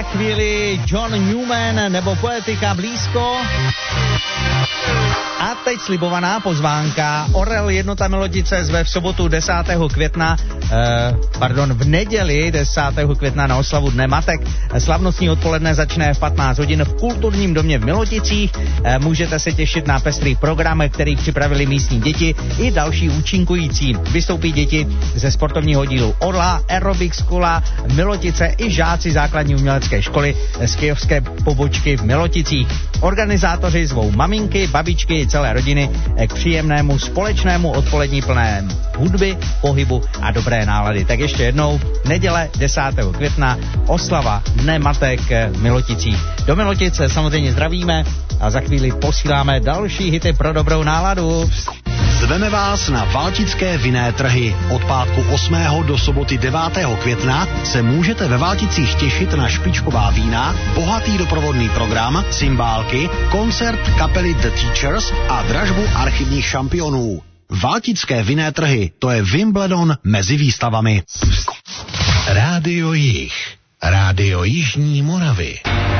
za chvíli John Newman nebo Poetika blízko. A teď slibovaná pozvánka. Orel Jednota Melodice zve v sobotu 10. května, v neděli 10. května na oslavu Dne matek. Slavnostní odpoledne začne v 15 hodin v Kulturním domě v Miloticích. Můžete se těšit na pestrý program, který připravili místní děti i další účinkující. Vystoupí děti ze sportovního dílu Orla, Aerobic School, Milotice i žáci základní umělecké školy z kyjovské pobočky v Miloticích. Organizátoři zvou maminky, babičky i celé rodiny k příjemnému společnému odpolední plné hudby, pohybu a dobré nálady. Tak ještě jednou, neděle 10. května, oslava Dne matek v Miloticích. Do Milotice samozřejmě zdravíme a za chvíli posíláme další hity pro dobrou náladu. Zveme vás na Valtické vinné trhy. Od pátku 8. do soboty 9. května se můžete ve Valticích těšit na špičková vína, bohatý doprovodný program, cymbálky, koncert kapely The Teachers a dražbu archivních šampionů. Valtické vinné trhy, to je Wimbledon mezi výstavami. Rádio Jih, Rádio Jižní Moravy.